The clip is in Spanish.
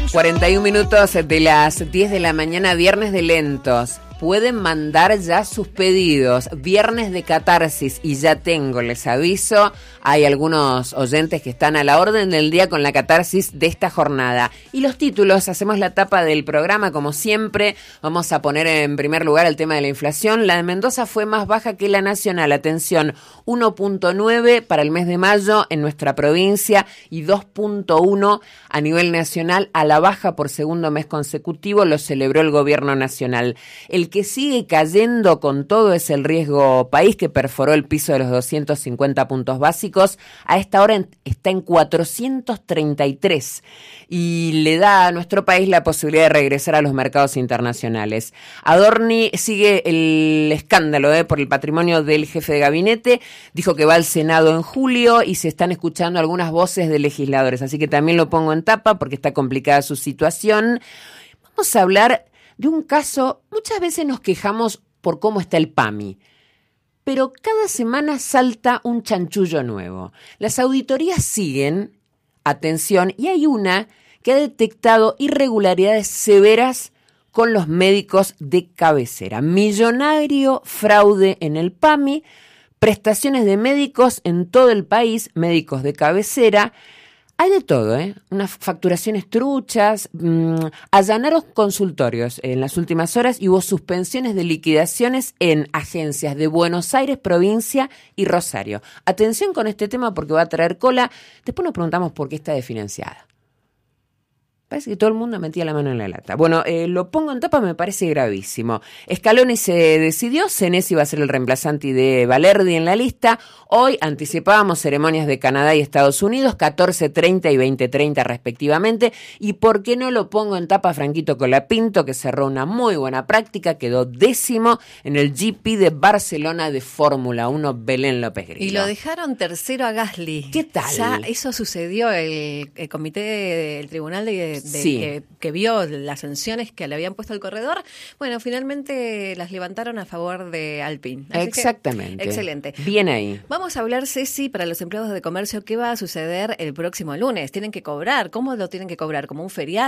41 minutos de las 10 de la mañana, viernes de lentos. Pueden mandar ya sus pedidos. Viernes de catarsis y ya tengo, les aviso. Hay algunos oyentes que están a la orden del día con la catarsis de esta jornada. Y los títulos, hacemos la tapa del programa como siempre. Vamos a poner en primer lugar el tema de la inflación. La de Mendoza fue más baja que la nacional. Atención, 1.9 para el mes de mayo en nuestra provincia y 2.1 a nivel nacional. A la baja por segundo mes consecutivo lo celebró el gobierno nacional. El que sigue cayendo con todo es el riesgo país, que perforó el piso de los 250 puntos básicos. A esta hora está en 433 y le da a nuestro país la posibilidad de regresar a los mercados internacionales. Adorni sigue el escándalo por el patrimonio del jefe de gabinete. Dijo que va al Senado en julio y se están escuchando algunas voces de legisladores. Así que también lo pongo en tapa porque está complicada su situación. Vamos a hablar de un caso. Muchas veces nos quejamos por cómo está el PAMI, pero cada semana salta un chanchullo nuevo. Las auditorías siguen, atención, y hay una que ha detectado irregularidades severas con los médicos de cabecera. Millonario fraude en el PAMI, prestaciones de médicos en todo el país, médicos de cabecera. Hay de todo, unas facturaciones truchas, allanaron consultorios en las últimas horas y hubo suspensiones de liquidaciones en agencias de Buenos Aires, provincia y Rosario. Atención con este tema porque va a traer cola. Después nos preguntamos por qué está desfinanciada. Parece que todo el mundo metía la mano en la lata. Bueno, lo pongo en tapa, me parece gravísimo. Scaloni se decidió, Senesi va a ser el reemplazante de Valerdi en la lista. Hoy anticipábamos ceremonias de Canadá y Estados Unidos, 14:30 y 20:30 respectivamente. ¿Y por qué no lo pongo en tapa Franquito Colapinto, que cerró una muy buena práctica, quedó 10º en el GP de Barcelona de Fórmula 1, Belén López Grillo? Y lo dejaron tercero a Gasly. ¿Qué tal? Ya eso sucedió, el comité del tribunal sí, que vio las sanciones que le habían puesto al corredor, bueno, finalmente las levantaron a favor de Alpine. Así exactamente. Excelente. Bien ahí. Vamos a hablar, Ceci, para los empleados de comercio, ¿qué va a suceder el próximo lunes? ¿Tienen que cobrar? ¿Cómo lo tienen que cobrar? ¿Como un feriado?